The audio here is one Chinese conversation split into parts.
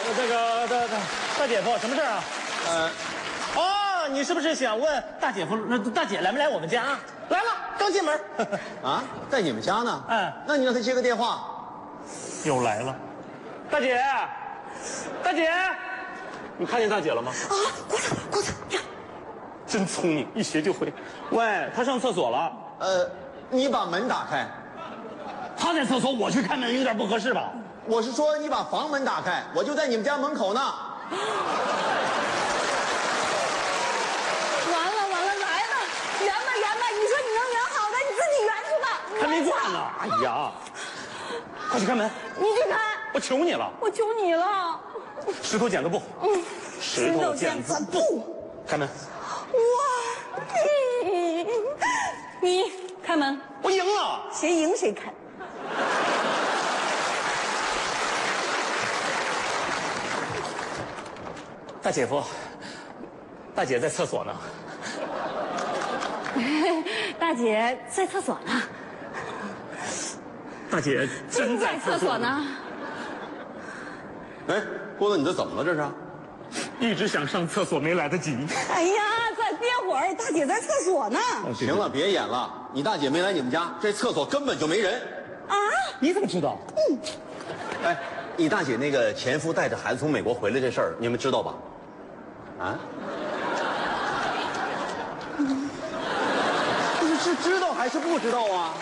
这个大姐夫，什么事儿啊？哦，你是不是想问大姐夫那大姐来没来我们家？来了，刚进门。 啊，在你们家呢？ 嗯， 那你让他接个电话。 又来了，大姐，大姐，你看见大姐了吗？ 啊，过来呀！ 真聪明，一学就会。喂，她上厕所了。 你把门打开。 她在厕所，我去开门，有点不合适吧？ 我是说你把房门打开，我就在你们家门口呢。 完了，来了，圆吧，你说你能圆好的，你自己圆去吧。 还没挂呢。哎呀，快去开门！ 你去开， 我求你了， 我求你了。 石头剪子布。石头剪子布，开门。 哇，你开门。 我赢了。 谁赢谁开。 大姐夫，大姐在厕所呢。 大姐在厕所呢。 大姐真在厕所呢。 哎，郭子，你这怎么了？这是？ 一直想上厕所没来得及。 哎呀，再憋会儿，大姐在厕所呢。 行了，别演了。你大姐没来你们家，这厕所根本就没人。 啊？ 你怎么知道？ 哎，你大姐那个前夫带着孩子从美国回来这事儿，你们知道吧？啊？你是知道还是不知道啊？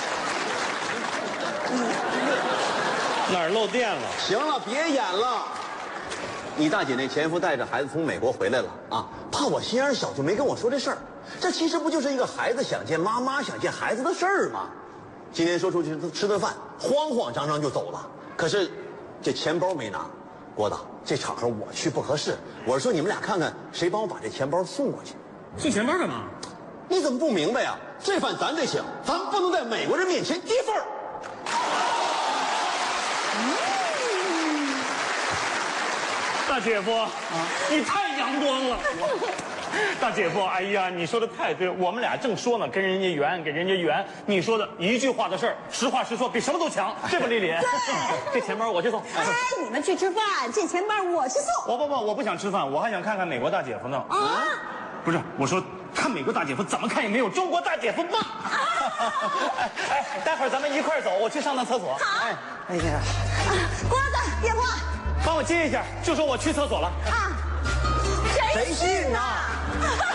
哪儿漏电了？ 行了，别演了。你大姐那前夫带着孩子从美国回来了啊，怕我心眼小就没跟我说这事儿。这其实不就是一个孩子想见妈妈想见孩子的事儿吗？今天说出去吃顿饭，慌慌张张就走了。可是这钱包没拿，郭子，这场合我去不合适。我是说你们俩看看谁帮我把这钱包送过去。 送钱包干嘛？ 你怎么不明白呀？这饭咱得请，咱不能在美国人面前跌份儿。 大姐夫，你太阳光了。大姐夫，哎呀，你说的太对了，我们俩正说呢，跟人家圆，你说的一句话的事儿，实话实说，比什么都强，对吧，丽丽？这钱包我去送。 哎，你们去吃饭，这钱包我去送。 我不想吃饭，我还想看看美国大姐夫呢。啊？不是，我说看美国大姐夫怎么看也没有中国大姐夫棒。哎，待会儿咱们一块儿走，我去上趟厕所。 好。 哎呀， 郭子，电话。 帮我接一下，就说我去厕所了。 啊，谁信呐？